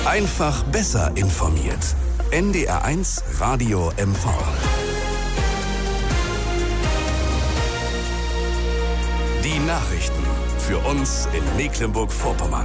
Einfach besser informiert. NDR1 Radio MV. Die Nachrichten für uns in Mecklenburg-Vorpommern.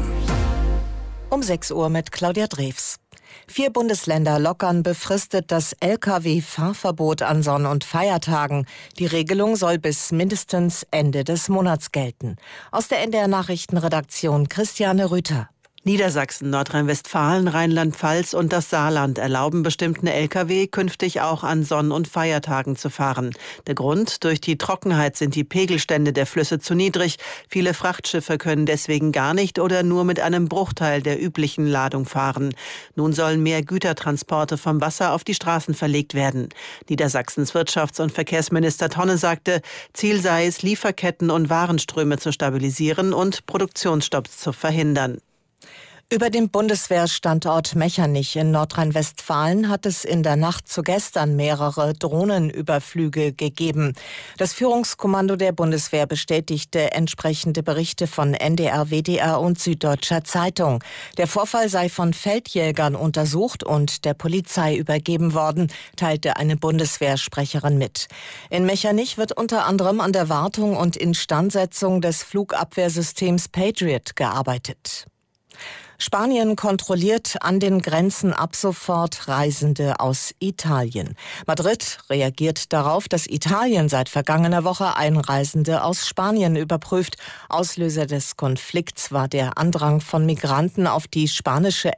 Um 6 Uhr mit Claudia Drews. 4 Bundesländer lockern befristet das Lkw-Fahrverbot an Sonn- und Feiertagen. Die Regelung soll bis mindestens Ende des Monats gelten. Aus der NDR-Nachrichtenredaktion Christiane Rüther. Niedersachsen, Nordrhein-Westfalen, Rheinland-Pfalz und das Saarland erlauben bestimmten Lkw künftig auch an Sonn- und Feiertagen zu fahren. Der Grund: durch die Trockenheit sind die Pegelstände der Flüsse zu niedrig. Viele Frachtschiffe können deswegen gar nicht oder nur mit einem Bruchteil der üblichen Ladung fahren. Nun sollen mehr Gütertransporte vom Wasser auf die Straßen verlegt werden. Niedersachsens Wirtschafts- und Verkehrsminister Tonne sagte, Ziel sei es, Lieferketten und Warenströme zu stabilisieren und Produktionsstopps zu verhindern. Über dem Bundeswehrstandort Mechernich in Nordrhein-Westfalen hat es in der Nacht zu gestern mehrere Drohnenüberflüge gegeben. Das Führungskommando der Bundeswehr bestätigte entsprechende Berichte von NDR, WDR und Süddeutscher Zeitung. Der Vorfall sei von Feldjägern untersucht und der Polizei übergeben worden, teilte eine Bundeswehrsprecherin mit. In Mechernich wird unter anderem an der Wartung und Instandsetzung des Flugabwehrsystems Patriot gearbeitet. Spanien kontrolliert an den Grenzen ab sofort Reisende aus Italien. Madrid reagiert darauf, dass Italien seit vergangener Woche Einreisende aus Spanien überprüft. Auslöser des Konflikts war der Andrang von Migranten auf die spanische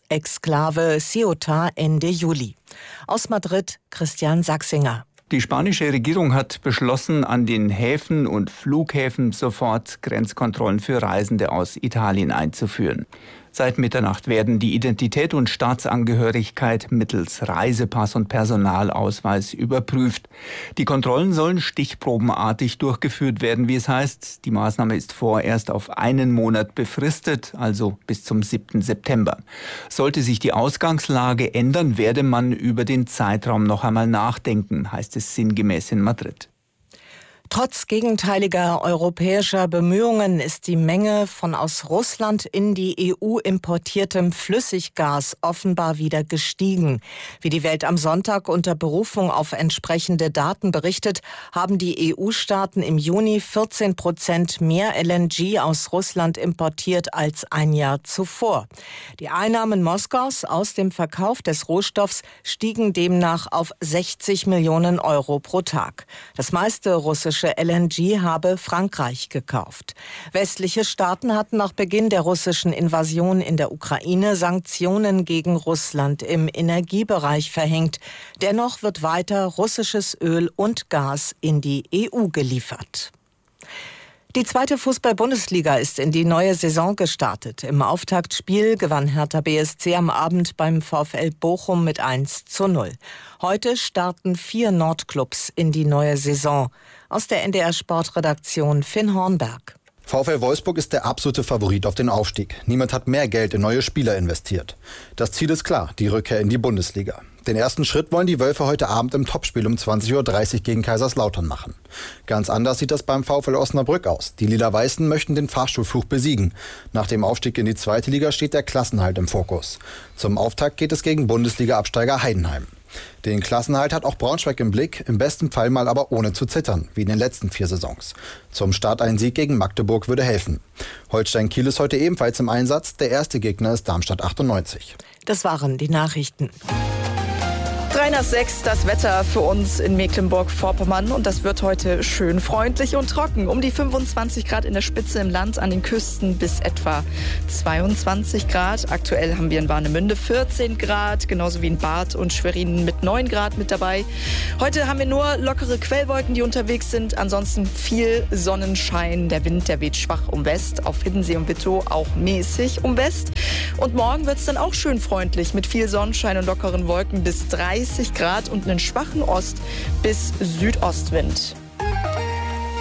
Exklave Ceuta Ende Juli. Aus Madrid Christian Sachsinger. Die spanische Regierung hat beschlossen, an den Häfen und Flughäfen sofort Grenzkontrollen für Reisende aus Italien einzuführen. Seit Mitternacht werden die Identität und Staatsangehörigkeit mittels Reisepass und Personalausweis überprüft. Die Kontrollen sollen stichprobenartig durchgeführt werden, wie es heißt. Die Maßnahme ist vorerst auf einen Monat befristet, also bis zum 7. September. Sollte sich die Ausgangslage ändern, werde man über den Zeitraum noch einmal nachdenken, heißt es sinngemäß in Madrid. Trotz gegenteiliger europäischer Bemühungen ist die Menge von aus Russland in die EU importiertem Flüssiggas offenbar wieder gestiegen. Wie die Welt am Sonntag unter Berufung auf entsprechende Daten berichtet, haben die EU-Staaten im Juni 14% mehr LNG aus Russland importiert als ein Jahr zuvor. Die Einnahmen Moskaus aus dem Verkauf des Rohstoffs stiegen demnach auf 60 Millionen Euro pro Tag. Das meiste russische LNG habe Frankreich gekauft. Westliche Staaten hatten nach Beginn der russischen Invasion in der Ukraine Sanktionen gegen Russland im Energiebereich verhängt. Dennoch wird weiter russisches Öl und Gas in die EU geliefert. Die 2. Fußball-Bundesliga ist in die neue Saison gestartet. Im Auftaktspiel gewann Hertha BSC am Abend beim VfL Bochum mit 1:0. Heute starten 4 Nordclubs in die neue Saison. Aus der NDR-Sportredaktion Finn Hornberg. VfL Wolfsburg ist der absolute Favorit auf den Aufstieg. Niemand hat mehr Geld in neue Spieler investiert. Das Ziel ist klar, die Rückkehr in die Bundesliga. Den ersten Schritt wollen die Wölfe heute Abend im Topspiel um 20:30 Uhr gegen Kaiserslautern machen. Ganz anders sieht das beim VfL Osnabrück aus. Die Lila-Weißen möchten den Fahrstuhlfluch besiegen. Nach dem Aufstieg in die 2. Liga steht der Klassenerhalt im Fokus. Zum Auftakt geht es gegen Bundesliga-Absteiger Heidenheim. Den Klassenerhalt hat auch Braunschweig im Blick, im besten Fall mal aber ohne zu zittern, wie in den letzten 4 Saisons. Zum Start ein Sieg gegen Magdeburg würde helfen. Holstein Kiel ist heute ebenfalls im Einsatz, der erste Gegner ist Darmstadt 98. Das waren die Nachrichten. 3:06, das Wetter für uns in Mecklenburg-Vorpommern, und das wird heute schön freundlich und trocken. Um die 25 Grad in der Spitze im Land, an den Küsten bis etwa 22 Grad. Aktuell haben wir in Warnemünde 14 Grad, genauso wie in Barth und Schwerin mit 9 Grad mit dabei. Heute haben wir nur lockere Quellwolken, die unterwegs sind. Ansonsten viel Sonnenschein. Der Wind, der weht schwach um West. Auf Hiddensee und Wittow auch mäßig um West. Und morgen wird es dann auch schön freundlich mit viel Sonnenschein und lockeren Wolken bis 30 Grad und einen schwachen Ost- bis Südostwind.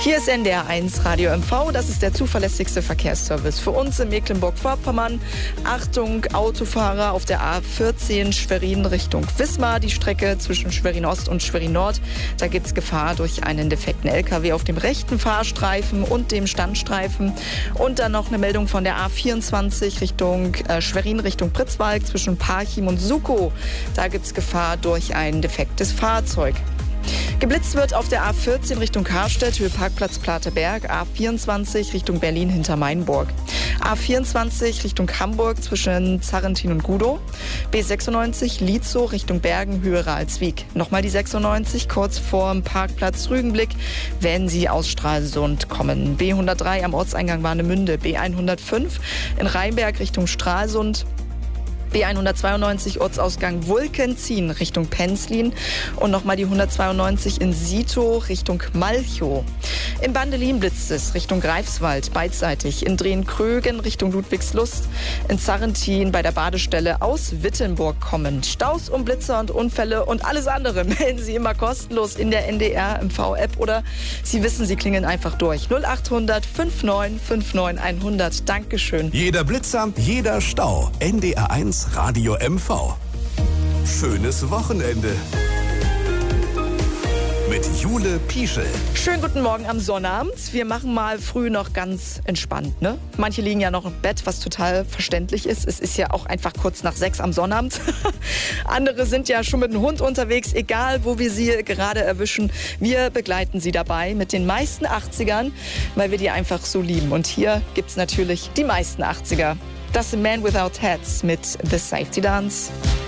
Hier ist NDR 1 Radio MV. Das ist der zuverlässigste Verkehrsservice für uns in Mecklenburg-Vorpommern. Achtung, Autofahrer auf der A14 Schwerin Richtung Wismar. Die Strecke zwischen Schwerin Ost und Schwerin Nord. Da gibt es Gefahr durch einen defekten LKW auf dem rechten Fahrstreifen und dem Standstreifen. Und dann noch eine Meldung von der A24 Richtung Schwerin Richtung Pritzwalk zwischen Parchim und Sukow. Da gibt es Gefahr durch ein defektes Fahrzeug. Geblitzt wird auf der A14 Richtung Karstedt, Höhe Parkplatz Plateberg, A24 Richtung Berlin hinter Mainburg, A24 Richtung Hamburg zwischen Zarrentin und Gudow, B96 Lietzow Richtung Bergen, Höhe Ralswiek. Nochmal die 96 kurz vorm Parkplatz Rügenblick, wenn Sie aus Stralsund kommen. B103 am Ortseingang Warnemünde, B105 in Rheinberg Richtung Stralsund, B192 Ortsausgang Wulkenzien Richtung Penzlin und nochmal die 192 in Sito Richtung Malchow. In Bandelin blitzt es Richtung Greifswald beidseitig, in Drehen-Krögen Richtung Ludwigslust, in Zarrentin bei der Badestelle aus Wittenburg kommend. Staus um Blitzer und Unfälle und alles andere melden Sie immer kostenlos in der NDR MV-App oder Sie wissen, Sie klingeln einfach durch. 0800 59 59 100. Dankeschön. Jeder Blitzer, jeder Stau. NDR 1 Radio MV. Schönes Wochenende. Mit Jule Pieschel. Schönen guten Morgen am Sonnabend. Wir machen mal früh noch ganz entspannt, ne? Manche liegen ja noch im Bett, was total verständlich ist. Es ist ja auch einfach kurz nach 6 am Sonnabend. Andere sind ja schon mit dem Hund unterwegs, egal wo wir sie gerade erwischen. Wir begleiten sie dabei mit den meisten 80ern, weil wir die einfach so lieben. Und hier gibt's natürlich die meisten 80er. Das ist Man Without Hats mit The Safety Dance.